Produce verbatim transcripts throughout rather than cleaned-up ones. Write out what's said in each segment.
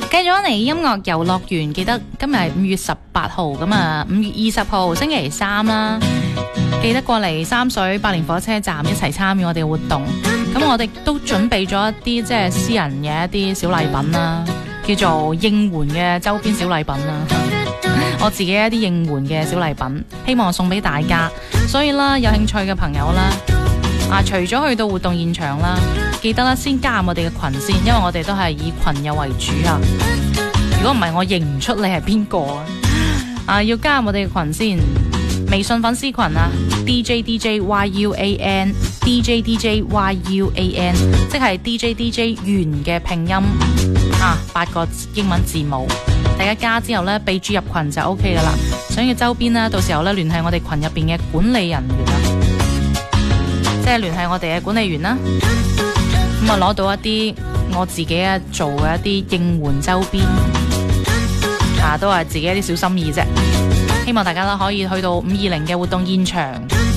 繼續嚟音樂遊樂園，記得今日係五月十八號咁啊，五月二十號星期三啦，記得過嚟三水百年火車站一齊參與我哋嘅活動。咁我哋都準備咗一啲即係私人嘅一啲小禮品啦，叫做應援嘅周邊小禮品啦。我自己一啲應援嘅小禮品，希望送俾大家。所以啦，有興趣嘅朋友啦，啊，除咗去到活動現場啦，記得啦，先加入我哋嘅群先，因為我哋都係以群友為主啊。如果唔係，我認唔出你係邊個啊！啊，要加入我哋嘅群先，微信粉絲群啊 ，D J D J Y U A N，D J D J Y U A N， 即係 D J D J 完嘅拼音啊，八個英文字母。大家加之後呢，備注入群就 OK 噶啦。想要周邊呢，到時候呢，聯繫我哋群入邊嘅管理人員啊，即係聯繫我哋嘅管理員啦。咁啊，攞到一啲我自己啊做嘅一啲應援周邊啊，都係自己一啲小心意啫。希望大家都可以去到五二零嘅活動現場。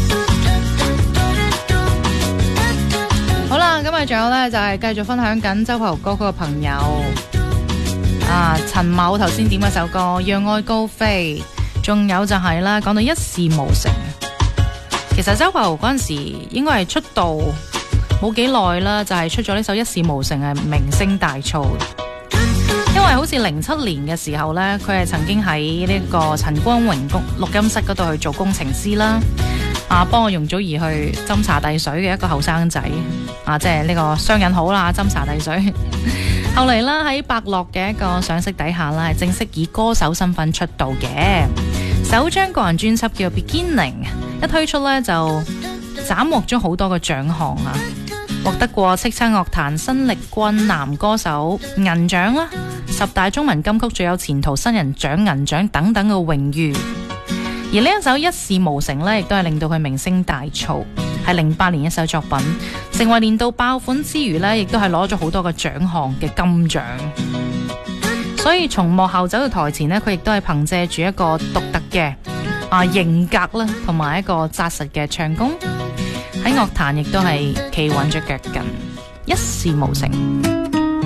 好啦，今日仲有呢，就係繼續分享緊周柏豪歌曲嘅朋友。啊，陳某頭先點嗰首歌《讓愛高飛》，仲有就係啦，講到一事無成。其實周柏豪嗰陣時應該係出道冇幾耐啦，就係、是、出咗呢首《一事無成》係名聲大噪。因為好似零七年嘅時候呢，佢係曾經喺呢個陳光榮公錄音室嗰度去做工程師啦，啊，幫我容祖兒去斟茶遞水嘅一個後生仔，啊，即係呢個雙引號啦，斟茶遞水。後嚟啦，喺伯樂嘅一個賞識底下啦，係正式以歌手身份出道嘅。首張個人專輯叫做 Beginning， 一推出呢，就斬獲咗好多個獎項啊，獲得過叱咤樂壇新力軍男歌手銀獎啦，十大中文金曲最有前途新人獎銀獎等等嘅榮譽。而呢一首一事無成呢，亦都係令到佢名聲大噪，係零八年一首作品，成為年度爆款之餘呢，亦都係攞咗好多個獎項嘅金獎。所以從幕後走到台前呢，佢亦都係憑借住一個獨特嘅啊型格啦，同埋一個紮實嘅唱功，喺樂壇亦都係企穩咗腳跟，一事無成。